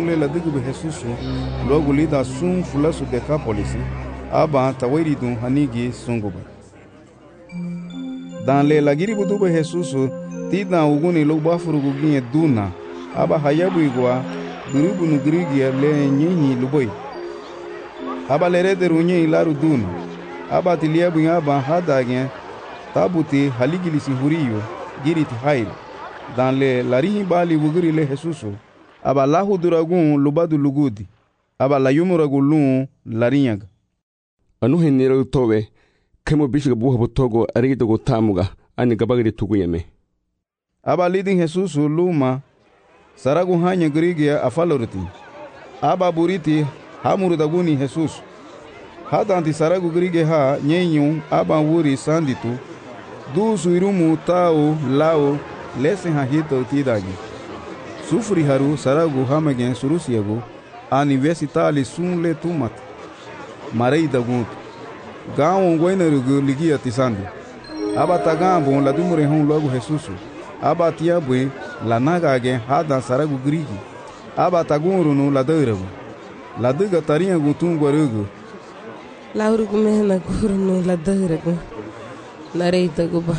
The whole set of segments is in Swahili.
le la digu be Jesus logo lida sun fulasu Decapolis aba tawiridu hanigi sunguba dan le la giri budu be Jesus tida uguni lo bafurugu ginye duna aba hayabu igwa guribu nu grigia le nyinyi luboi aba le rederu nyi laru duna aba tiliabu aba hadagen tabuti haligilisi huriyo giriti hail dan le larihi bali wugiri le Jesus aba lahu duragun lubadu lugudi aba la yumuragu lun larinyag anu henira towe kemo bishiga buha botogo aridogo tamuga ani gabagiri tuguyeme aba lidin Jesus luma saragu hanya grigia afalorti aba buriti hamurudaguni Jesus hadanti saragu grige ha nyenyu aba wuri sanditu du suirumu tao lao lesen ha hito tidagi sufri haru saragu hamagen surusiagu universitali sun le tumat marei dagut gawon goinarugu ligia tisandi aba tagambo la dumure hon logo Jesus aba tiabwe la nagage hada saragu grigi aba tagurunu la deuragu la diga tarinha gutun gorugu la urugu mehna gurunu la deuragu la reita guba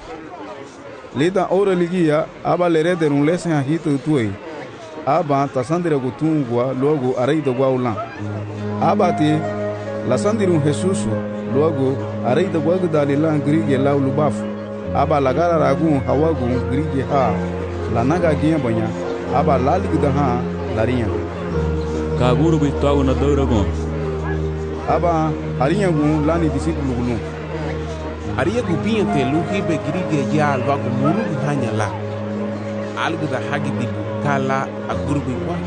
lida ora ligia aba lerederun lesen ha hito tuei aba tasandira gutungwa logo areida gwaulan aba ti la sandirun Jesus logo areida gwagu dalilan grigi laulu bafu aba lagara ragun hawagun grigi ha la naga giya banya aba laligda ha larinya kaguru bitwago na doragon aba harinya gun lani disipulu gulu ariya gubinha te luhi be grige ya alwago muru hanya la algda hagi di kala agurbi wa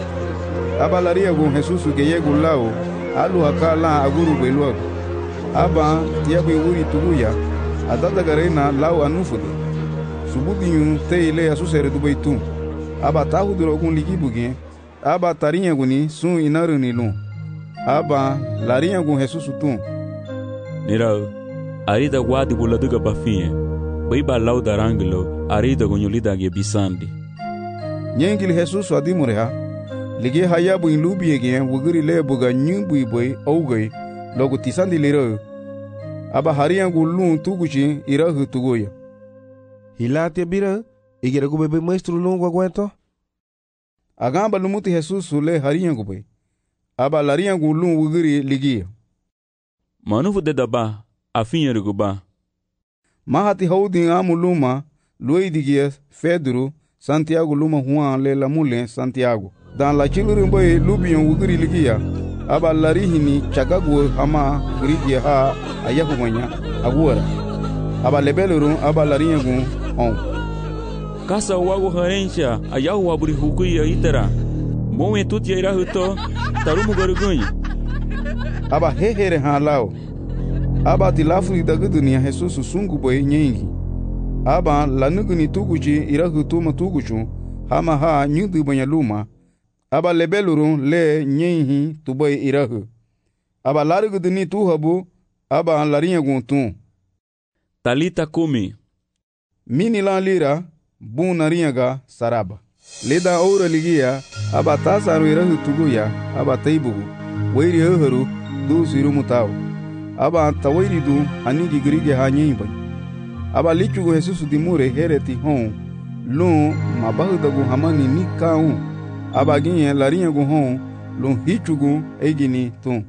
aba lariya gun Jesus geye gulao alu hakala agurbi luago aba tiabe wuri tuguya adada garena lau anufude sububinyu teile asusere dubaitu aba tahu durogun ligibuge aba tarinha guni sun inaruni lu aba larinha gun Jesus tu nirau arida guadi buladuga bafinha baiba lau daranglo arida gunyulida ge bisandi nyengil Jesus adimureha lige hayabu inlubiege wugiri lebuga nyumbu iboy ougay logo tisandi lero aba hariya gulun tuguchi irahu tugoya hilate bira igera gubebe maestro longo aguento agamba lumuti Jesus le hariya gube aba lariya gulun wugiri ligia manufu de daba afinha ruguba mahati houdin amuluma luidigia Pedro Santiago luma Juan le lamule Santiago dan la chilurin boy lubion wugiri ligia aba larihini chagagu hama grigia ha ayahu manya agura aba lebelurun aba lariyagun on kasa wago harencha ayahu aburi hukuya itara moe tuti ira huto tarumu garugunyi aba hehere ha lao aba tilafu daga dunia Jesus sungu boy nyengi aba lanuguni tuguji ira huto matuguchu hama ha nyudu banya luma aba lebelurun le nyenhi tuboy irahu aba laruguduni tuhabu aba lariyagun tu talita kumi mini lan lira bun nariyaga saraba leda ora ligia aba tasaru irahu tuguya aba taibugu wairi haru du sirumutao aba tawiridu anigi grige hanyimba aba lichugo Jesus dimure hereti hon lu mabahudagu hamani nikau aba ginye larinha gu hon lu hichugu egini tu.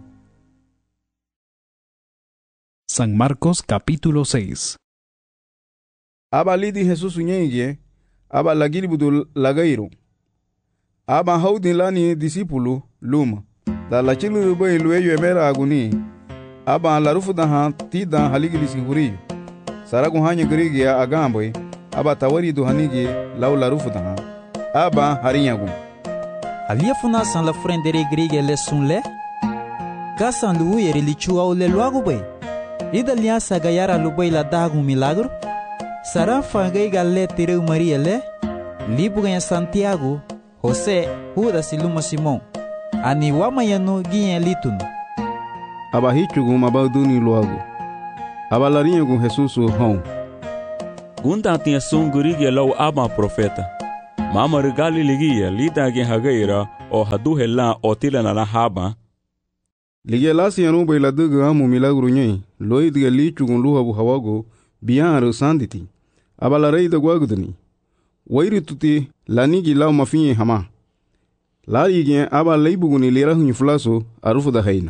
San Marcos capítulo 6. Aba lidi Jesus nyenge aba lagiri budu lagairu aba haudin lani disipulu luma da la chilu boy lueyo emera aguni aba larufu da ha tida haligilisi huriyo saragu hanya grigia agamboy aba tawaridu hanigi law larufu da ha aba harinyagu Havia funação la frendere grige le sunle? Kasan lu yeri li chua le luago bem. Ida liança gaiara lu bem la dago milagro? Saran fangai galle tireu Maria le? Libu ganha Santiago, José, Judas e Luma Simão. Ani wamayanu guinha litun. Aba hichugu mabalduni luago. Aba larinyagu Jesus hon. Gunda tinha som grige lau aba profeta. Mama regali ligia lida gen hagaira o haduhe la o tila na la haba. Lige lasi anu bai laduga amu milagro nyei, loi dige lichugun luhabu hawago, biyan sanditi. Aba la rei da gwagudani. Wairi tuti lanigi lau mafinye hama. Lari gen aba leibuguni lera hunyi fulaso arufu da haina.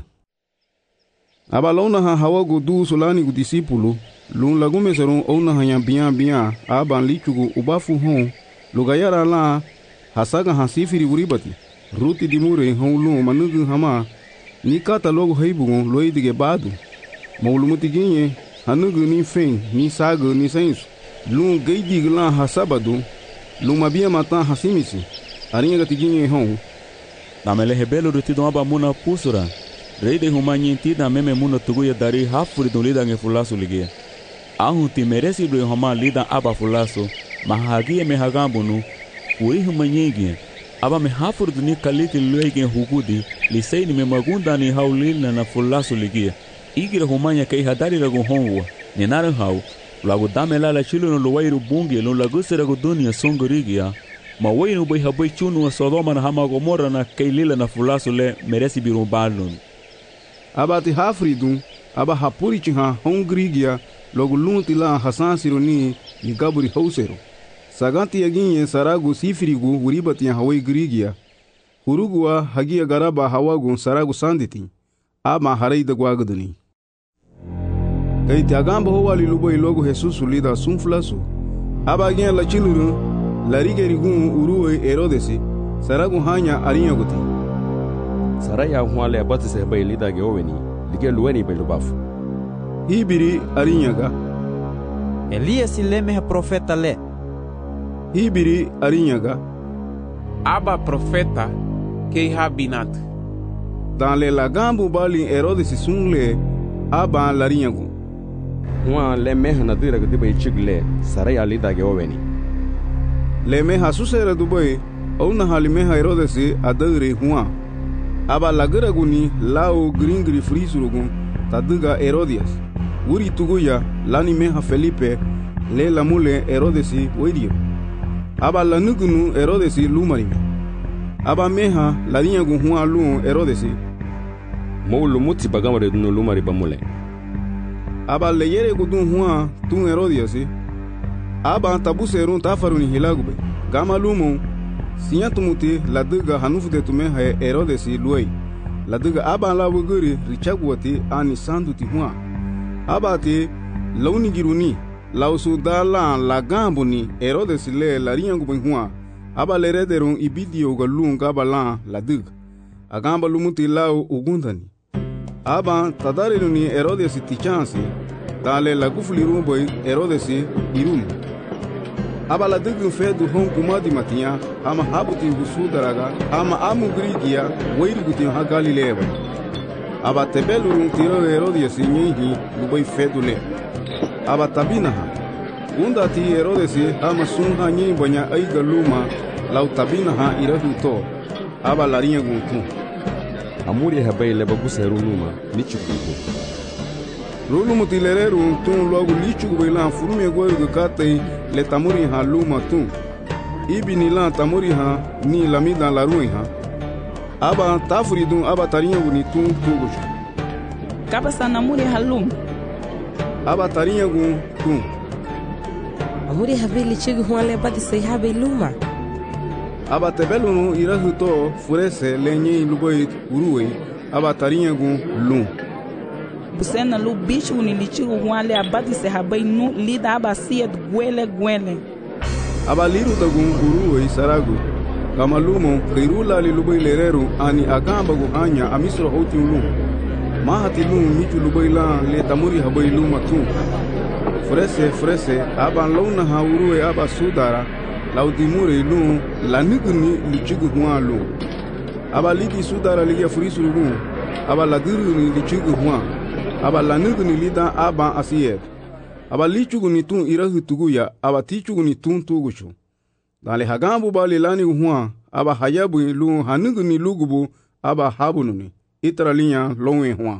Aba launa ha hawago du solani gu disipulu, lun lagume serun ouna hanya biyan aba lichugu ubafu hon, lugayara la hasaga hasifiri uribati. Ruti dimure hon lun manugu hama, ni kata logo heibugun loi dige badu. Maulumuti ginye, hanugu ni feng, ni sagu ni sensu. Lun geidig la hasabadu, lun mabia matan hasimisi. Arinha gatiginye hon. Namele hebelo rutidon aba muna pusura. Reide humanyi tida meme muna tuguya dari hafuri don lida nge fulasu ligia. Ahun ti meresi do homa lida aba fulasu, mahagie me hagambunu, uri humanyi aba me hafuri duni kaliti luege hugudi, lisei ni me magunda ni haulila na fulasu ligia. Igira humanya kei hadari ragu honwa, ni naran hau, lagu damela la chilo no luwairu bungi, lun lagu seragu dunia songorigia. Ma wenu bai habai chunu wa Sodoma na hama Gomorra na keilila na fulasu le meresi biru balun. Aba ti hafridun, aba hapuri chiha hongrigia, logu lunti la hasan sironi ni gaburi hausero. Saganti yaginye saragu sifirigu uribati ya hawai grigia. Hurugua hagia garaba hawagu saragu sanditi. Ama harai da gwaguduni. Kaiti agamba howali lubai logu Jesusu lida sunfulasu. Aba gen la chilurun, larigeri gun uruwe Herodesi, saragu hanya arinya guti. Saraya huale abati se bai lida ge oweni, lige luweni bai lubafu. Hibiri arinyaga. Elias leme profeta le. Hibiri arinyaga. Aba profeta kei habinat. Dans le lagambu bali Herodesi sunle aba larinyagu. Hua le meha na dira gudi bai chigle, saraya lida ge oweni. Le meha susera dubai, ouna halimeha Herodesi adagre hua. Aba lagaraguni lao gringri frisurugun taduga Herodias. Uri tuguya lani meha Felipe le lamule Herodesi wedio. Aba lanugunu Herodesi lumarime. Aba meha larinyagun hua lu Herodesi. Moulu muti bagamare dunu lumari bamule. Aba leyere gudun hua tun Herodiasi. Aba tabuserun tafaruni hilagube. Gama lumo sinya tumuti laduga hanufude tume ha Herodesi luai. Laduga aba la wuguri richagwati ani sanduti hua. Aba te launi giruni lausu dala la gambuni Herodesi le larinyangu hua. Aba le rederun ibidio galun gaba la laduga. Agamba lumuti lau ugundani. Aba tadarinu Herodesi tichansi. Dale la gufliru boy Herodesi irum. Aba la dugun fedu hon kumadi matia, ama habuti husu daraga, ama amu grigia, weiri gutin ha Galilea. Aba tebelurun tiro Herodias nyehi lubai fedu le. Aba tabina ha. Unda ti Herodesi ama sunha nyehi banya aiga luma, lau tabina ha irahu to. Aba larinha guntu. Amuri habai leba guseru luma, nichukuku. Rulu mutilereru tun logo lichugu bailan furume goiru katei le tamuri ha luma tun. Ibi ni lan tamuri ha ni lamida la rui ha. Aba tafuridun aba tarinha guni tun tugush. Kaba sanamuri halum. Aba tarinha gun tun. Amuri habili chigu huale badi sei habe luma. Aba tebelunu irahu to furese lenye luboi uruwe. Aba tarinha gun lum. Busena lu bicho ni lichigu huale abadi se habai nu lida aba siet gwele. Aba liru tagun uruwe saragu. Kama lumo kairula li luboi lereru ani agamba guhanya amisro hoti lum. Mahati lum michu luboi la le tamuri habai luma tun. Frese aba launa ha uruwe aba sudara laudimure lum laniguni lichigu huan lum. Aba lidi sudara ligia furisu lum. Aba ladiru ni lichigu huan. Aba laniguni lida aba asier. Aba lichugu ni tun irahu tuguya aba tichugu ni tun tugushu. Dale hagambu bali lani huan aba hayabu lu haniguni lugubu aba habununi. Itralinya lowe huan.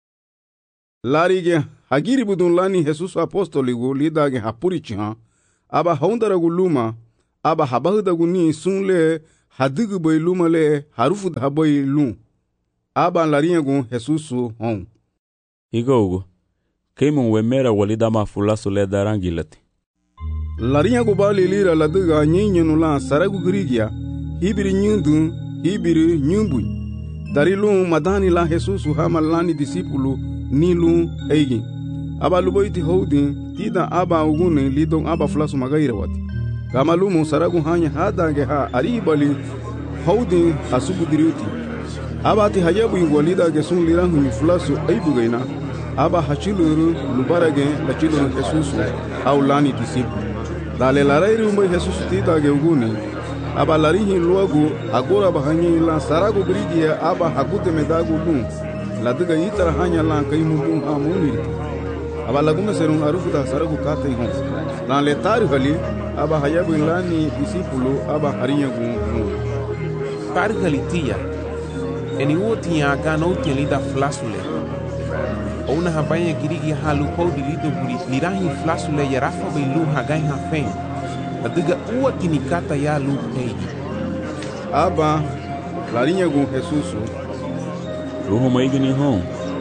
Larige hagiri budun lani Jesus apostoligu lidage hapuri chiha. Aba haundaragu luma aba habahudagu ni sunle hadigu boy lumale harufu haboy lum. Aba larinha gun Jesusu hon. Igogo. Keimun wemera walidama fulasu le darangilati. Larinha go bali lira ladiga nyinyenu la saragu grigia. Hibiri nyundu, hibiri nyumbu. Dari lum madani la Jesusu hama lani disipulu ni lum eigi. Aba luboiti houdin tida aba ugune lidong aba fulasu magaira wati. Kama lumu saragu hanya hadange ha aribali houdin asubu diriuti. Aba ati hayabu ingwalida gesun lirangu ni fulasu aibugaina. Aba hachiluru lubarage la chiluru Jesusu au lani disipulu. Dale larai rumba Jesusu tida ge ugune. Aba larihi luagu agora bahanyi la saragu grigia aba hakute medagu lum. Ladiga itara hanya lan kaimu lum ha muniriti. Aba lagume serun arufuta saragu kate hon. Dan le tari hali aba hayabu lani disipulu aba harinya gun. Tari hali tia. Eni woti ya gano uti lida flasule. Ona habanya girigi halu pau di lido buri lirahi flasule ya rafa bai lu hagai hafen. Adiga uwa kinikata ya lu peigi. Aba larinya gun Jesusu. Ruho maigini hon.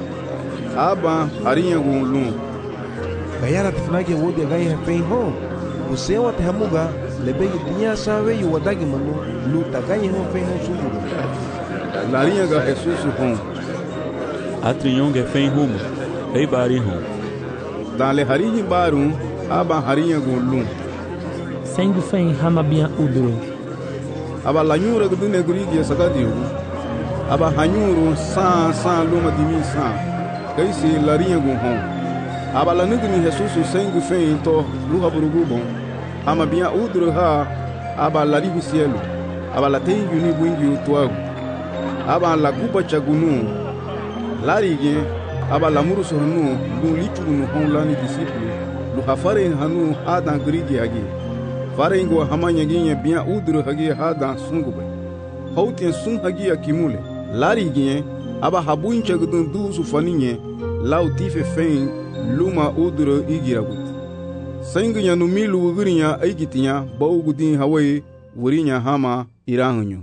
Aba harinya gun lum. Gayara tifnage wodi agai hafen hon. Usewa tehamuga lebegi dinya sawe yu wadagi manu luta ganye hon fen hon sumuru. Larinha ga Jesusu hon. Atrinyonge fen humo. Ei bari hon. Dale harihi barum aba harinya gun lum. Sengu fen hamabia udro. Aba lanyura gudu negurigi sagadiu. Aba hanyuru sa luma dimi sa. Kaisi larinha gun hon. Aba lanugni Jesusu sengu fen to luha burugubon. Hamabia udro ha aba laribi cielo. Aba la tengu ni bungi tuagu. Aba la kupa chagunu. Larige aba la muru sornu lu lichunu hon lani disipulu. Lu hafare hanu adan grigi agi. Farengo hamanya ginya bia udro hagi hada sungube. Hautien sun hagi akimule. Larige aba habuin chagudun dusu faninye lau tife fen luma udro igiragut. Senginya no milu ugurinya aigitinya baugudin hawaii wurinya hama irahunyo.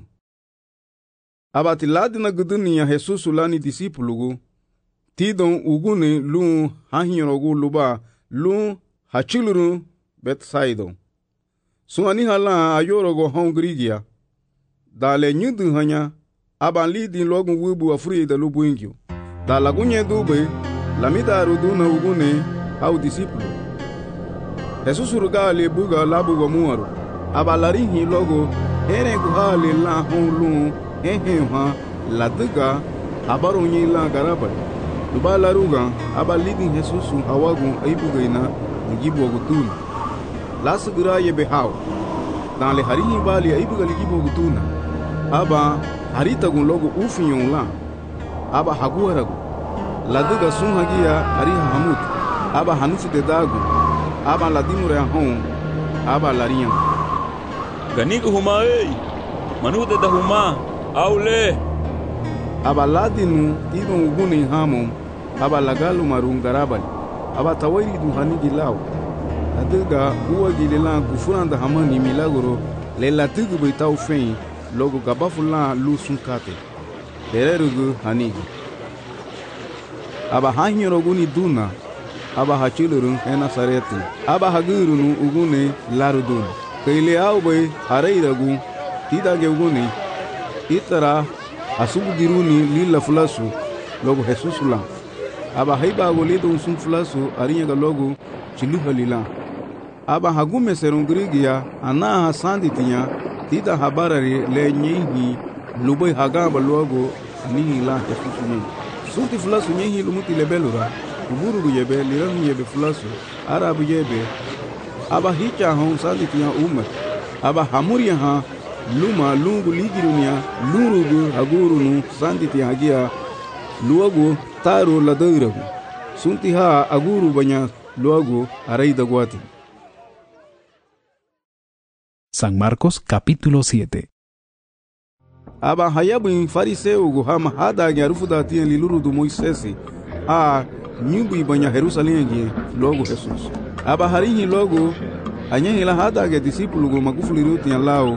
Abati ladina gudunia Jesusu lani disipulugu. Tidon ugune lu hahinyorogu luba lu hachiluru Bethsaida. Suani hala ayorogo hongrigia. Dale nyudu hanya abanlidi logu wibu afuri da lubu ingyo. Dalagunye dube lamida ruduna ugune au disipulu. Jesusu rugali buga labu wa muaru. Abalarihi logo here guhali la honlu heheha ladiga abaronyi la garabali. Lubala ruga abalidi Jesusu hawagu aibugaina ngibu gutuna. Lasugura yebe hao. Dan le harihi bali aibuga ligibu gutuna. Aba harita gun logo ufinyon la. Aba haguaragu. Ladiga sun hagia ariha hamut. Aba hanufu de dagu. Aba ladimure hon. Aba lariyan. Ganigu huma ei. Manude da huma. Aule. Aba ladinu idon ugune hamon. Aba lagalu marun garabali. Aba tawairi du hanigi lao. Adiga uwa gilela gufuranda hamani milagro. Le latigu beitau fen. Logo gabafula lu sunkate. Dererugu hanigi. Aba hanyeroguni duna. Aba hachilurun hena sareti. Aba hagurunu ugune larudun. Kaile aube hareiragu. Tidage ugune. Itara asubu diruni lila fulasu. Logo Jesusu la. Aba haiba agolido usun fulasu ariyaga logo chiluha lila. Aba hagume serungrigia anaha sanditinya. Tida habarari le nyehi lubai hagaba logo anihi la Jesusu nyehi. Sunti fulasu nyehi lumuti lebelura. Uburu yebe lirangu yebe fulasu. Arabu yebe. Aba hicha hon sanditinya umat. Aba hamuria ha. Luma lungu ligirunia lurugu agurunu sanditi hagia luagu taru ladairagu sunti ha aguru banya luagu araida guati. San Marcos capítulo 7. Aba hayabu fariseu gu hama hada garufuda tien liluru du Moisesi a nyubu banya Jerusalem gi logo Jesus. Aba harihi logo anyehi la hada ga disipulu gu magufuli ruti lao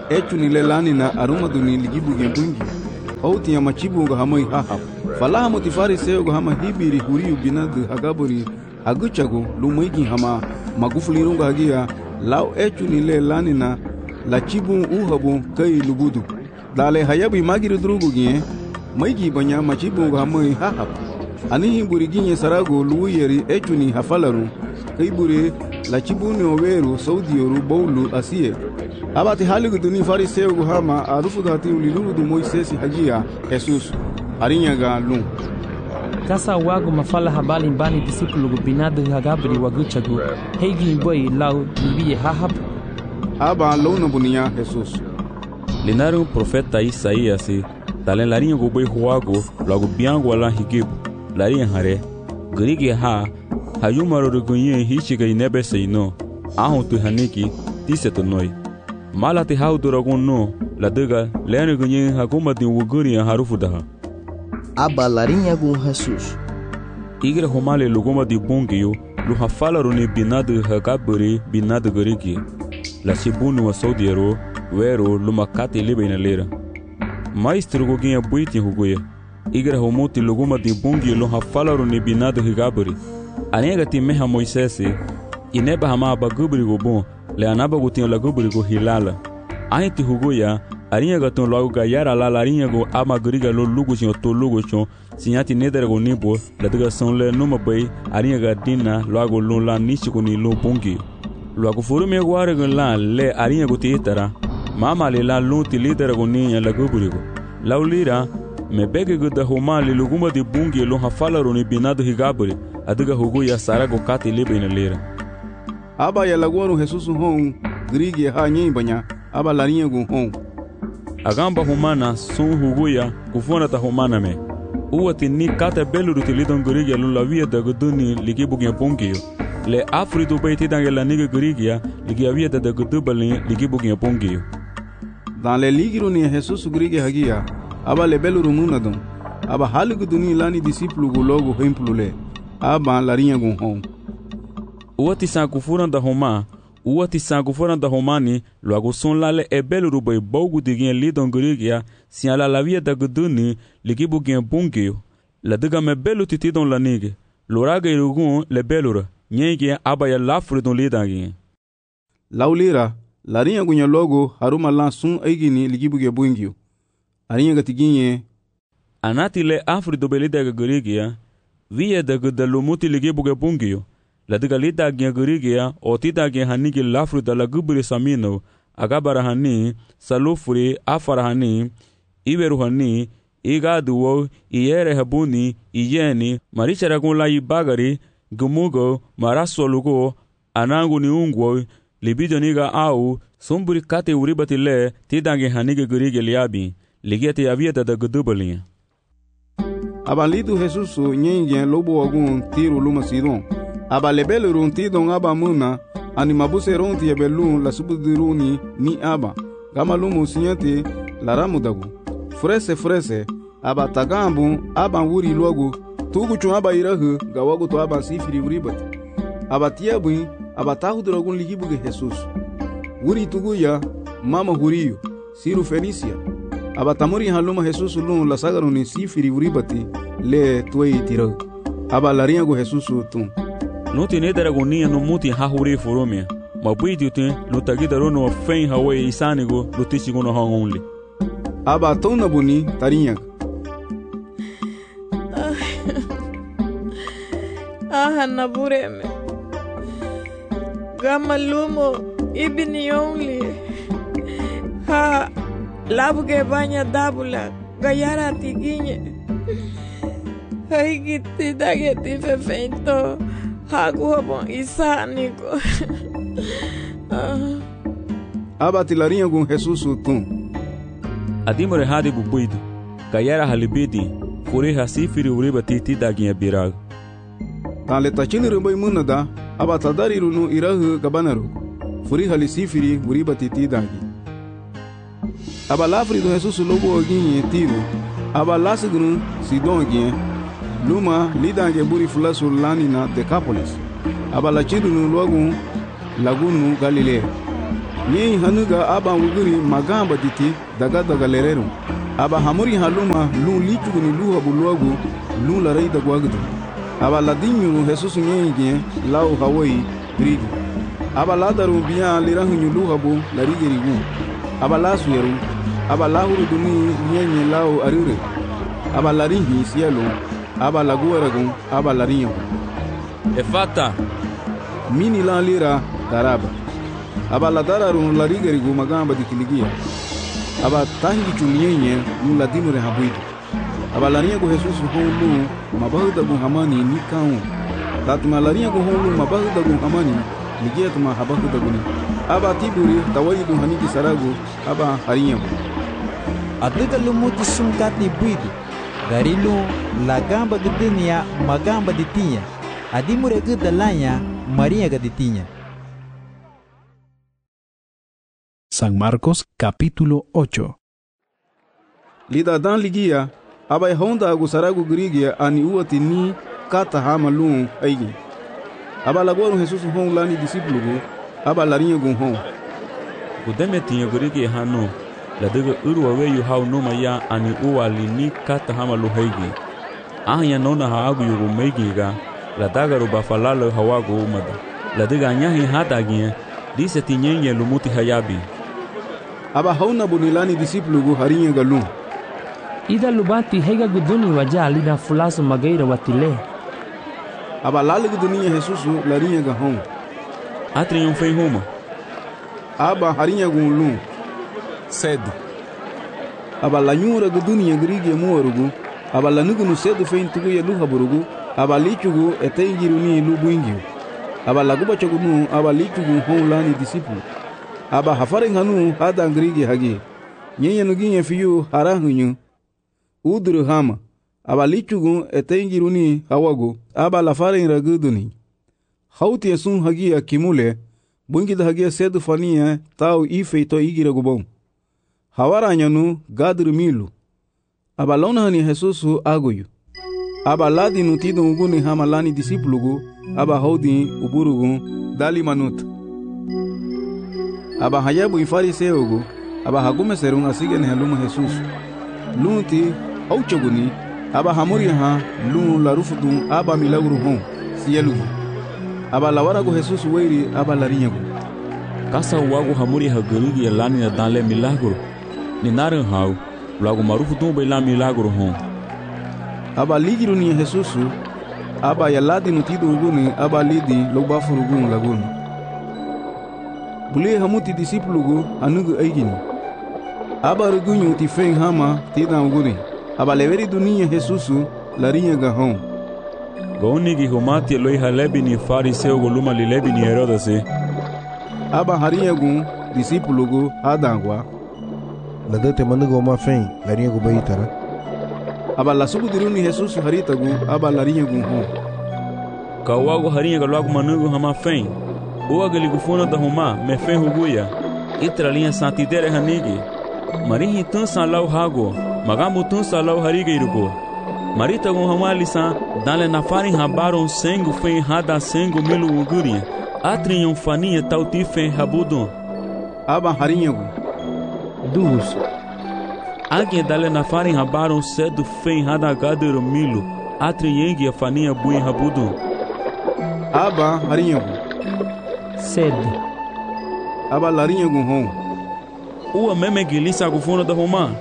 echuni le lani na aruma duni ligibu gembungi outi ya machibu ga hamai hahap falaha motifari seo ga hama hibiri huriu binadu hagaburi aguchago lumaigi hama magufulirunga hagia lau echuni le lani na la chibu uhabu kai lubudu dale hayabi magiri drugu gie maigi banya machibu ga hamai hahap anihi buri ginye sarago luuyeri echuni hafalaru kai buri la chibu ni oweru saudioru bowlu asiye abati haligu duni fariseu gu hama arufu dati uliludu moisesi hagia Jesus arinyaga lu kasa wagu mafala habali mbani disipulu gu binadu hagabri waguchagu heigi boy lau libiye hahab aba lona bunia Jesus linaru profeta Isaías talen larinha gu boy huago lagu biangu ala higibu larinha hare grigi ha hayumaro rugunye hichiga inebe seino ahu tu haniki tiseto noi malati hau duragun no ladaga lene gunye haguma din wuguri harufu daha aba larinha gu Jesus igre homale luguma di bungio lu hafala runi binadu hagaburi binadu grigi la chibunu wa saudiero wero lumakati libena lera maestro goginha buiti huguye igre homoti luguma di bungio lu hafala runi binadu hagaburi anega ti meha Moisés ineba hama bagubri go bon le anaba go tin la gubri go hilala ainti hugoya arinha gaton logo ga yara la larinha go amagriga lo lugo sin to lugo chon sinyati nedere go nibo la daga son le numa bay arinha ga dina logo lo la nichi ni lo bongi logo furu me gware go la le arinha go titara mama le la lo ti lidere go ni la gubri go laulira me bege go da homa le luguma de bungi lo hafala ro ni binado higabri adiga hugoya sarago kati libena lera aba ya lagoru Jesus hon grigi ha nyimbanya aba larinha gu hon agamba humana sun huguya kufona ta humana me uwati ni kata belu rutilidon grigi lo la via da guduni ligibu gya pongio le afrido baiti dangela niga grigia ligia via da gudubali ligibu gya pongio dans le ligiro ni Jesus grigi hagia aba le belu rumunadon aba haligu duni lani disciplu gu logo hemplule aba larinha gu hon uwati sankufuran da homa uwati sankufuran da homani logo son lale ebelu rubai bogu digin lidon grigia siala la via da guduni ligibu gya pongio la diga me belu titidon la nige loraga irugun le belura nyege aba ya lafru don lidangi laulira larinha gunya logo haruma lansun aigini ligibu gya bungio arinha gatiginye anati le afri do belida garigia via da gudalumuti ligibu gya bungio la diga lida gya garigia otita gya hanigi lafru da la gubri samino agabara hani salufuri afara hani iberu hani igaduwo iyere habuni iyeni marichara kun la ibagari gumugo marasolugo anangu ni ungwo libido niga au sumburi kate uribati le tidange hanige gurige liabi ligete yavieta da gudubalinha abalido Jesus nyengen lobo agun tiro luma sidon abalebele runti don abamuna animabuse ronti yebelun la subudiruni ni aba gamalumu sinyate laramudagu frese abatagambu aban wuri logo tugu chun aba irahu gawago to aban sifiri uribati abatiabu abatahu dragun ligibuge Jesus wuri tugu ya mama huriyo siru Felicia abatamuri haluma Jesus lun la sagaruni sifiri uribati le tuei tiro abalarinha go Jesus tun no tene dragonia no muti hahuri foromia mabuidi tun no tagidaro no fen hawe isanigo no tisigo no only abatona buni tarinha nabureme gama lumo ibini only ha labuge banya dabula gayara tiginye haigiti dageti fefento haguabon isaniko abati larinha com Jesus tun adimore hadi bubuido gayara halibidi fure hasifiri uriba titi daginha birag tale tachini rumbai munada abatadari runu irahu gabanaru furi halisifiri uriba titi dagi abalafri do Jesus lobo oginye tiro abalasgunu sidon gien luma lidange buri fulasu lani na Decapolis abalachidunu logu lagunu Galilea Nyei hanuga aba wuguri magamba diti daga lerero. Aba hamuri haluma lu lichugu ni luha buluagu lu la reida guagdu. Aba ladinyu Jesus nyei gien lau Hawaii grigi. Aba ladaru biya lirahu luha bu larigeri gu. Aba lasu yeru. Aba lahuru duni nyenye lau arure. Aba larihi cielo. Aba laguaragun. Aba larinho. Efata. Mini la lira daraba. Aba la dararun la rigerigu magamba di kiligia. Aba tangi chunyenye nu la dinu rehabuidu. Aba la riego Jesus honu mabahuda gu hamani ni kaun. Tatuma la riego honu mabahuda gu hamani ligia tuma habahuda guni. Aba tiburi tawaidu haniki saragu. Aba harinyagu. Adiga lumuti sumkati buidu. Darilu la gamba gudenia magamba di tinha. Adimure gudalanya Maria gaditinha. San Marcos capítulo 8. Lida dan ligia abai honda agusaragu grigia ani uati ni kata hamalun aigi. Aba lagoru Jesus hon lani disiplugu aba larinha gun hon. Kudeme tinha grigia hano la daga urwa weyu hau noma ya ani uali ni kata hamalu haigi. Ahya nona haagu yugu meigiga la daga ruba falalo hawagu umada. La daga nyahi hadagia dise tinyenye lumuti hayabi. Aba hauna bunilani disiplugu harinha galun. Ida lubati hega guduni waja lida fulasu magaira watile. Aba lali gudunia Jesusu larinha gahon. Atri yon fei homa. Aba harinha gunlun. Cedo. Aba la nyura gudunia grigi muarugu. Aba la nugunu cedo fei ntugu ya luha burugu. Aba lichugu etengiruni lubuingiu. Aba la guba chagunu aba lichugu hon lani disiplu. Aba hafaring hanu hada ngrigi hagi. Nyenye nuginye fiyu harahunyu. Uduru hama. Aba lichugu etengiruni hawagu. Aba la faring raguduni. Hauti esun hagi ya kimule. Bungida hagi ya sedu fania tau ife ito igira gubon. Hawaranyanu gadru milu. Aba lona hani Jesusu aguyu. Aba ladi nutido uguni hama lani disiplugu. Aba haudi uburugu dali manut. Aba hayabu ifariseugu. Aba hagume serung asigen haluma Jesus. Lunti auchaguni. Aba hamuri ha lun la rufudun aba milagru hon sielugu. Aba lawaragu Jesus weiri aba larinyagu. Kasa wagu hamuri ha gerigi ya lani na danle milagru. Ni narin hau lagu marufudun bela milagru hon. Aba ligiru ni Jesusu. Aba yaladi nutido uguni aba lidi lobafurugun laguni. Bule hamuti disiplugu anugu eigini. Aba rugunyu ti feng hama tida uguni. Aba leveri dunia Jesusu larinha gahon. Goni gi humati loi halebi ni fariseu guluma lilebi ni Herodase. Aba harinha gun disiplugu adangwa. Ladate manugo ma feng larinha gu baitara. Aba la sugu diruni Jesusu harita gun aba larinha gun hon. Kawagu harinha galwagu manugo hama feng. Uwa gali gufuna da huma me feng huguya. Itra linha santidere hanigi. Marihi tun san lau hago. Magamu tun san lau harige irugo. Marita gun hama lisan dale na farin habaron sengu feng hada sengu milu ugurinha. Atrin yon faninha tauti feng habudon. Aba harinha gun. Dus. Alguém dale na farin habaron cedo feng hada gadero milu. Atrin yengi a faninha buin habudon. Aba harinha gun. Cedo. Aba larinha gun hon. Uwa meme gilisa gufuna da homa.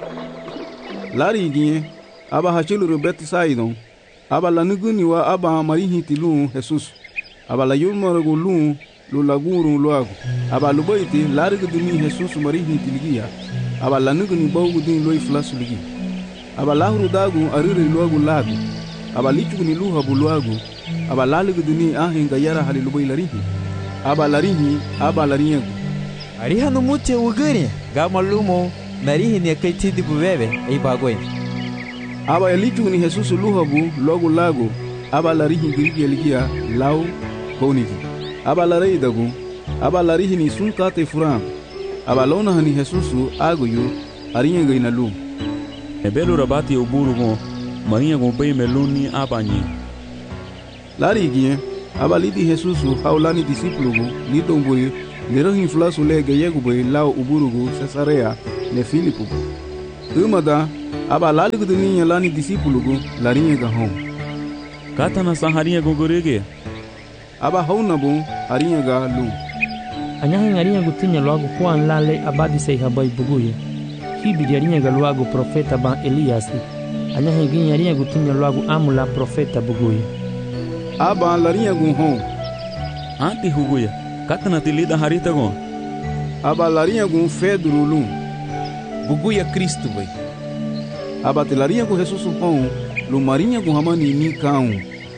Lari ginye. Aba hachilu rubeti saidon. Aba la nuguni wa aba marihi tilun Jesus. Aba la yulmaragu lun lu lagurun luagu. Aba lubaiti lari guduni Jesus marihi tiligia. Aba la nuguni baugu din loi flasu ligi. Aba lahuru dagu arire luagu lagu. Aba lichuguni luha buluagu. Aba lali guduni ahinga yara hali lubai larihi. Aba larihi aba larinyagu. Ariha no muti uguri gama lumo narihi ni kaitidi bubebe ei bagoi. Aba elichuguni Jesus luhabu logu lagu. Aba larihi girigi eligia lau konigi. Aba larei dagu. Aba larihi ni sunkate furam. Aba lona hani Jesusu aguyu arinyaga inalu. Ebelu rabati uburugo marinha gombai meluni abanyi. Lari gie aba lidi Jesusu haulani disiplugu lidomburi lirahin flasu le gayegu bay lao uburugu Cesarea le Filipu. Umada aba laligu dunia lani disipulugu larinha ga hon. Kata na saharinha gogorege. Aba hauna bu harinha ga lu. Anyahin harinha gutinya logo kuan lale abadi sei habai buguye. Hibi harinha ga logo profeta ban Elias. Anyahin gin harinha gutinya logo amula profeta buguye. Aba larinha gun hon. Anti huguya. Kata na tilida harita gon. Aba larinha gun Pedro lu. Buguya Cristo bay. Aba tilarinha gun Jesus hon. Lu marinha gun hamani ni kaun.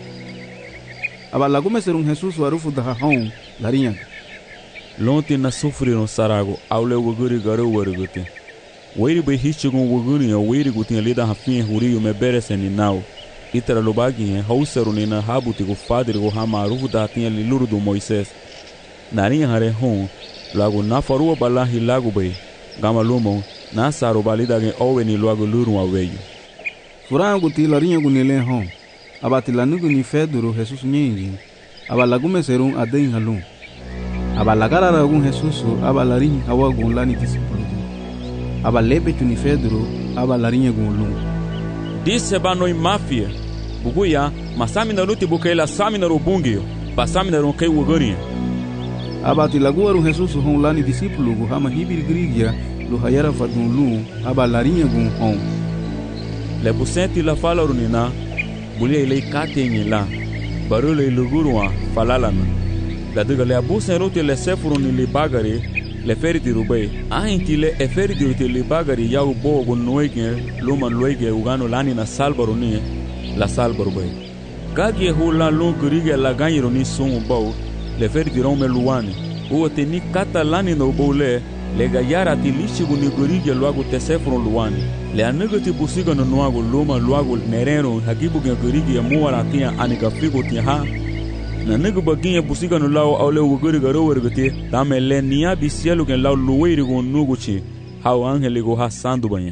Aba lagume ser Jesus warufu da hon larinha. Lonte na sofreram sarago aule woguri garo warugute. Weiri bay hichigun woguri ya weiri gutin lida hafin huriyo me bereseni nau. Itara lobagin hausaru nina habuti go fader go hamarufu da tinha liluru do Moisés. Narinha hare hon lago na farua balahi lago bay. Gama lumon na saro balida gen oweni lago luru aweyo. Furango ti larinha gunile hon. Aba tilanugu ni Pedro Jesus nyingi. Aba lagume serum aden halum. Aba lagara ragun Jesus aba larinha hawa gun lani disipulu. Aba lebe tuni Pedro aba larinha gun lum. Disse banoi mafia. Buguya masami na luti bukaila sami na rubungio. Pasami na ronkai wogorinha. Aba tilaguaru Jesus hon lani disipulu gu hama hibir grigia lu hayara fadun lum aba larinha gun hon. Le busenti la fala runina. Bulia ilei katenye la. Barule ilugurwa falalana. La diga le abusen rote le sefuruni le bagari le feriti rubai. Ahinti le eferiti rote le bagari ya ubo gun noege luman loege ugano lani na salbaruni la salbarubai. Gagie hula lun kurige la ganyironi sun bau le feriti rome luwani. Uwa teni kata lani no boule le gayara ti lishigu ni kurige luagu te sefurun luwani. Le anegati busiga no nuago luma luago nerero hagibu gen kurige ya muwara tia anika figo tia ha. Na negu baginha busiga no lao aule wogori garo wergate dame le nia bisielu gen lao luweiri go nuguchi hau angele go hasando banha.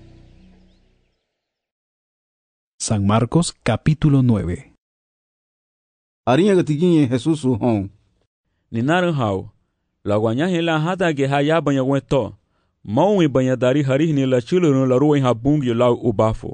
San Marcos capítulo 9. Arinha gatiginha Jesus hon. Ninaran hau la guanya hela hada ge haya banha weto maui banha dari hari ni la chulo no la rua em habungi lao ubafo.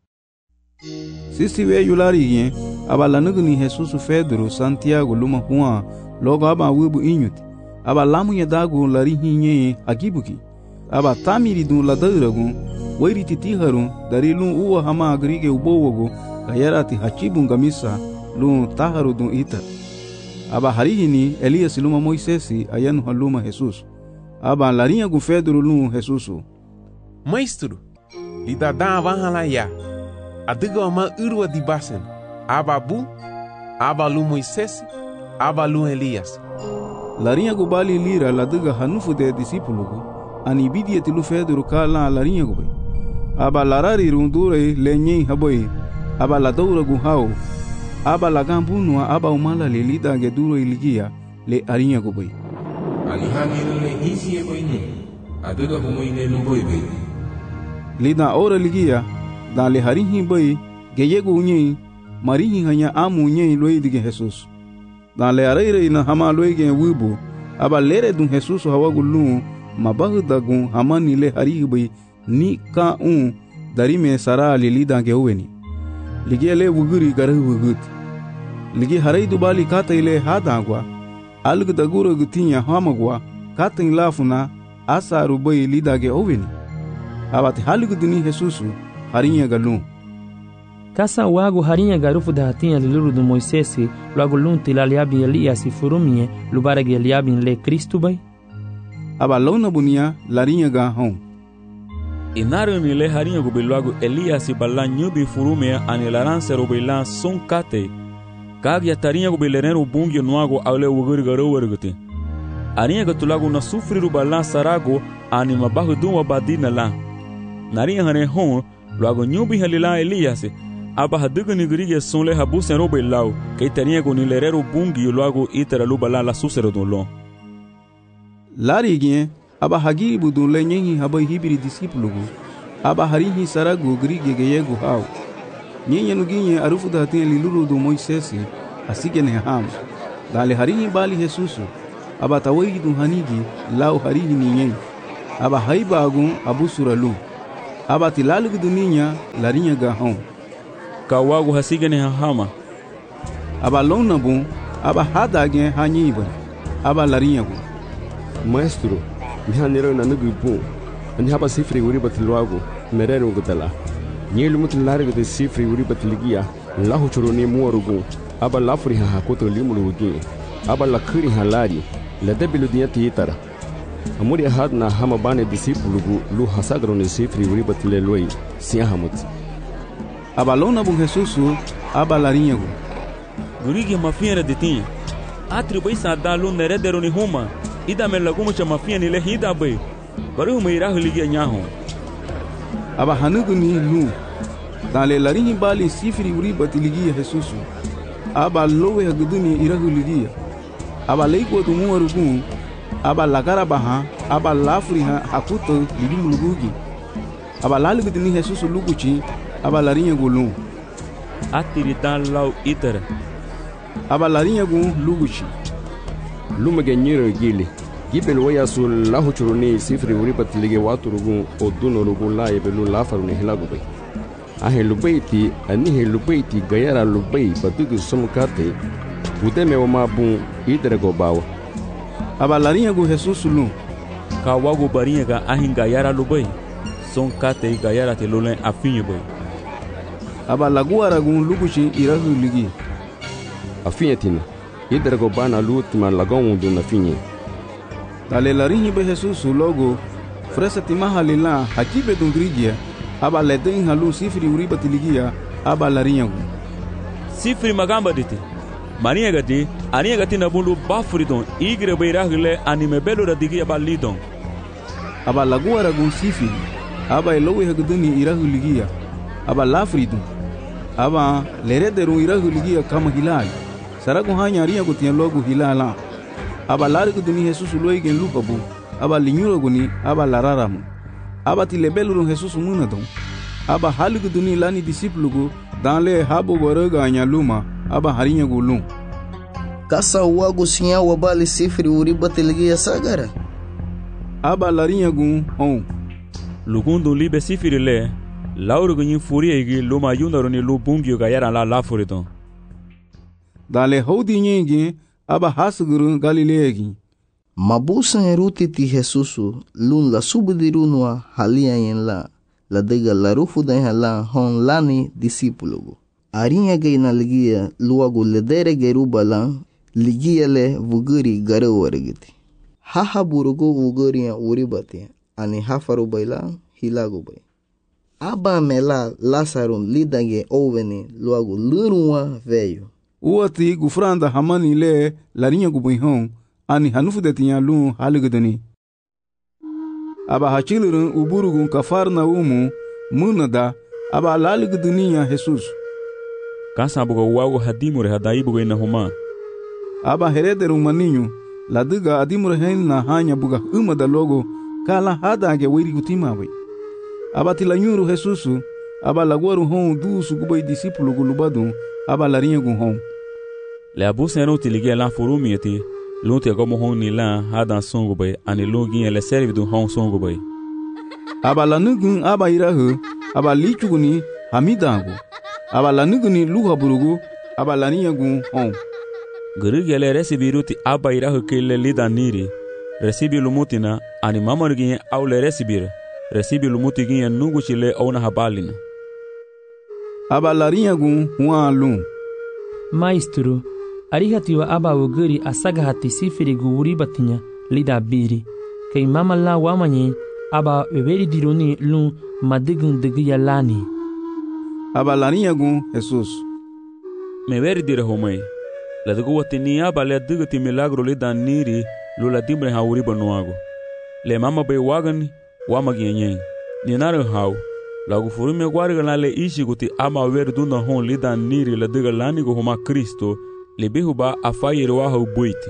Sisi we yulari aba lanugu ni Jesus Pedro Santiago luma Juan logo aba wibu inyuti aba lamu ya dagu lari hinye agibuki aba tamiri dun la dairagu wairi titiharun dari lun uwa hama agrige ubowogo kayarati hachibun gamisa lun taharu dun ita aba harihini Elias luma Moisesi ayanu haluma Jesus aba larinha gu Pedro lun Jesus. Maestro, lida da vahala ya. Adiga ama urwa di basen. Aba bu, aba lu Moisés, aba lu Elias. Larinha gu bali lira la diga hanufu de disipulugu. Ani bidia tilu Pedro kala larinha gu bay. Aba larari rundure lenye haboy. Aba la daura gu hao. Aba la gambunua aba umala le lida geduro iligia le arinha gu bay. Alihangiro le hisi e boy ni. Adiga humoine lumboy bay. Lida ora ligia dan le harinhi bay geyegu unyi marihi hanya amu unyi loidige Jesus. Dan le areire na hama loige wibu aba lere dun Jesus hawagulu mabahuda gun hamani le harihi bay ni ka dari me sara le lida geweni. Ligie le wuguri garahu wugut. Ligie harai dubali kata ile hadagwa algu daguro gutinya hamagwa kata lafuna asaru bay lida geweni. Abati haligu duni Jesus harinha galum. Kasa wago harinha garufu da hatinha liluru do Moisés logo lunti la liabin Elias furumie lubarage liabin le Cristo bay. Aba lona bunia larinha ga hon. Inaru ni le harinha go logo Elias balla nyubi furumie anilaranse robela son kate. Kagya tarinha go belereno bungi noago aule wogori garo wergote. Arinha ga tulago na sufriru balla sarago anima bahu duwa badina la. Narinha hane hon logo nyubi halila Elias aba hadugo ni grige sonle habusen robe lao que tarinha go ni lerero bungi logo itera lubala la susero don lo. Larigien aba hagi budun lenyehi haba hibiri disipulugu aba harihi sarago grige geyego hao. Nyenye nuginye arufu da hatin liluru do Moisés asige ne ham. Dale harihi bali Jesus aba tawai du hanigi lau harihi ninyen aba haibagun abu suralu aba tilalu ninya larinya ga hon ka wagu hasigane hama aba lona bun aba hadage hanyiba aba larinya gu maestro mi hanira na nugu bun ani haba sifri wuri batluago merero gudala nyelu mutlarga de sifri wuri batligia lahu churoni muarugu aba lafri ha hakoto limulugi aba lakuri halari la debilu diati itara amuri hadna hama bane disipulugu lu hasagro ne sifri wuri batle loi sia hamut aba lona bu jesusu aba larinha gu gurigi mafiera de tinha atribuí sadalu neredero ni huma ida melagumu cha mafia ni lehida bay baru meira ligia nyaho aba hanugu ni lu dale larinha bali sifri wuri batligia jesusu aba lowe haguduni irahu ligia aba leiko tu muarugu aba lagara baha aba lafri ha hakuto libimulugugi aba lalugu ni jesusu luguchi aba larinha gulu atiri dan lau itara aba larinha gu luguchi lumage nyiro gili gibel waya sul lahu churuni sifri wuri batlige waturugu odunorugu la ebelu lafaru ne hilagu bay ahe lubaiti ani he lubaiti gayara lubai badugu somkate udeme wa mabun idere go bawa aba larinha gu Jesus lu ka wagu barinha ga ahin gayara lubai somkate gayara te lolen afinye bay aba laguara gu luguchi irahu ligi afinye tina idere go bana lutima lagon du na finye dale larinha be Jesus logo fresa timahalila hakibe dungrigia aba leden halu sifri uri batiligia aba larinha gu sifri magamba dite marinha gati aniha gati na bundu bafridon igre beiragle anime belo radigi aba lidon aba laguara gu sifri aba elowe hagduni irahu ligia aba lafridon aba lerederu irahu ligia kama hilal saragu hanya ria gutian logo hilala aba largu duni Jesus loigen lupabu aba linyuro guni aba lararamu aba tilebelu Jesus munadon aba halgu duni lani disiplugu danle habo boroga anya luma aba harinya gulum kasa wago sinya wabali sifri uri batiligia sagara aba larinha gu hon lugundo libe sifri le lauro gunyi furia igi luma yundaro ni lubungyo gayara la lafuriton dale hodi nyingi aba hasguru galileegi mabusan eruti ti Jesusu lun la subudirunwa halia yen la dega la rufu da hala hon lani disipulugu arinha gaina ligia luagu ledere geruba la ligia le vuguri gare wargiti haha burugu vuguri ya uribati ani hafaru baila hilagu bay aba mela lasarun lidage oveni luagu lurunwa veio uati gufranda hamani le larinha gubihon ani hanufu de tinyalu haligdani aba hachilurun uburugun kafarna umu munada aba laligdaniya Jesus kasa bugo wago hadimure hadai bugo ina huma aba herederu maninyu ladiga adimure henna hanya buga umada logo kala hadage wiri gutima bai aba tilanyuru Jesus aba lagoru hon dusu gubai disipulu gulubadu aba larinha gu hon le abusen ro tiligia la forumieti lunte como hon ni la hadan songo bay ani login le serve du hon songo bay aba lanugun aba irahu aba lichuguni hamidangu aba lanuguni luha burugu aba larinha gu hon gurigele resibiruti aba irahu kele lidaniri resibi lumutina ani mamargin awle resibire resibi lumutigin nugu chile ona habalina aba larinha gu hualu maestro arihatiwa aba wuguri asaga hati sifiri guwuri batinya lida biri kay mama la wamanye aba weberi dironi lu madigun digiya lani aba larinha gu Jesus meweri dire homai la dugu watini aba le digati milagro lida niri lu la dimre hawuri banuago le mama be wagan wamagiyenye ni naro haw lagu furume gwarga la le ishi guti ama wer duna hon lida niri la diga lani go homa Kristo le behuba afayir wa hu buiti